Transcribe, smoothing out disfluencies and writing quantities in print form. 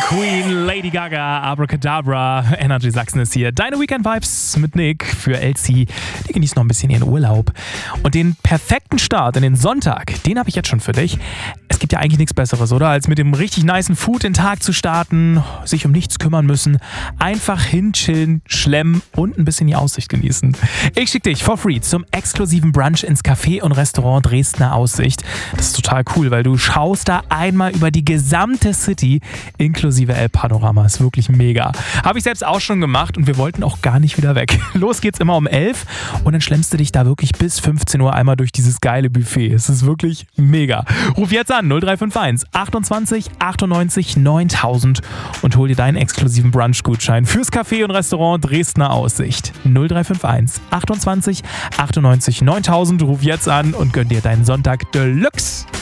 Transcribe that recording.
Queen, Lady Gaga, Abracadabra, Energy Sachsen ist hier. Deine Weekend-Vibes mit Nick für LC. Die genießt noch ein bisschen ihren Urlaub. Und den perfekten Start in den Sonntag, den habe ich jetzt schon für dich. Es gibt ja eigentlich nichts Besseres, oder? Als mit dem richtig nicen Food den Tag zu starten, sich um nichts kümmern müssen, einfach hinchillen, schlemmen und ein bisschen die Aussicht genießen. Ich schicke dich for free zum exklusiven Brunch ins Café und Restaurant Dresdner Aussicht. Das ist total cool, weil du schaust da einmal über die gesamte City inklusive Elbpanorama. Ist wirklich mega. Habe ich selbst auch schon gemacht und wir wollten auch gar nicht wieder weg. Los geht's immer um 11 und dann schlemmst du dich da wirklich bis 15 Uhr einmal durch dieses geile Buffet. Es ist wirklich mega. Ruf jetzt an 0351 28 98 9000 und hol dir deinen exklusiven Brunch-Gutschein fürs Café und Restaurant Dresdner Aussicht. 0351 28 98 9000. Ruf jetzt an und gönn dir deinen Sonntag Deluxe.